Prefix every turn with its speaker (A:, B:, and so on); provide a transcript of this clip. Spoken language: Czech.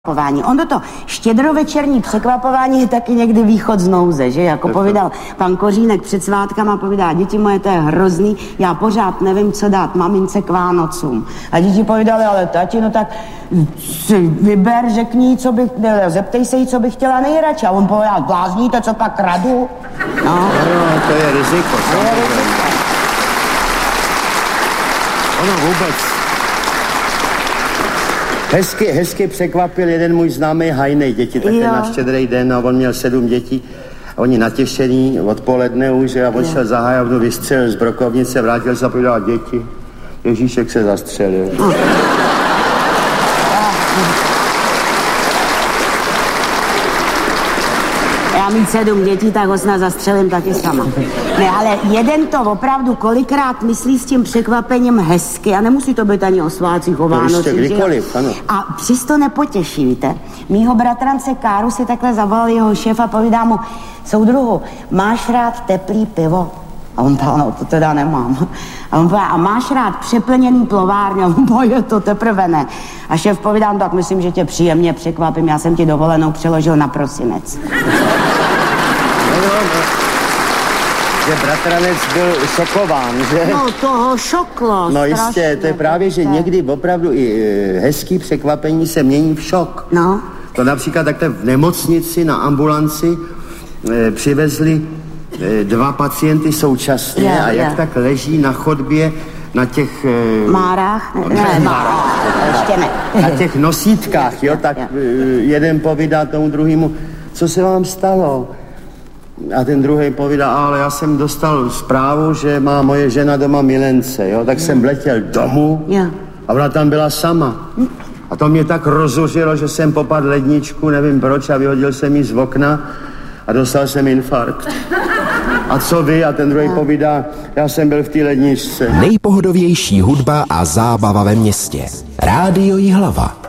A: Ono to štědrovečerní překvapování je taky někdy východ z nouze, že? Jako povídal pan Kořínek před svátkama, povídá, děti moje, to je hrozný, já pořád nevím, co dát mamince k Vánocům. A děti povídali, ale tati, no tak si vyber, řekni, zeptej se jí, co bych chtěla nejradši. A on povídal, blázníte, co pak radu?
B: No, to je riziko. Ono vůbec. Hezky překvapil jeden můj známý Hajnej děti, také na Štědrý den, a on měl 7 dětí. A oni natěšení odpoledne už, a on šel za hajavnu, vystřelil z brokovnice, vrátil se a povedal, děti, Ježíšek se zastřelil.
A: Já mít 7 dětí, tak ho snad zastřelím taky sama. Ne, ale jeden to opravdu kolikrát myslí s tím překvapením hezky a nemusí to být ani o svátcích, o Vánocích.
B: Kdykoliv, ano.
A: A přesto nepotěší, víte. Mýho bratrance Káru si takhle zavolal jeho šéf a povídá mu, soudruhu, máš rád teplý pivo? A on říká, no to teda nemám. A on říká, a máš rád přeplněný plovárně? A on říká, je to teprve ne. A šéf povídá, no, tak myslím, že tě příjemně překvapím, já jsem ti dovolenou přeložil na prosinec.
B: Že bratranec byl šokován, že?
A: No, toho šoklo.
B: No jistě, to je právě, že někdy opravdu i hezký překvapení se mění v šok.
A: No.
B: To například takhle v nemocnici na ambulanci přivezli 2 pacienty současně a jak tak leží na chodbě na těch...
A: Márách? Ještě ne.
B: Na těch nosítkách, jo, tak jeden povídá tomu druhému, co se vám stalo? A ten druhý povídá, ale já jsem dostal zprávu, že má moje žena doma milence, jo, tak jsem letěl domů a ona tam byla sama. A to mě tak rozuřilo, že jsem popadl ledničku, nevím proč, a vyhodil jsem jí z okna a dostal jsem infarkt. A co vy? A ten druhý povídá, já jsem byl v té ledničce.
C: Nejpohodovější hudba a zábava ve městě. Rádio Jihlava.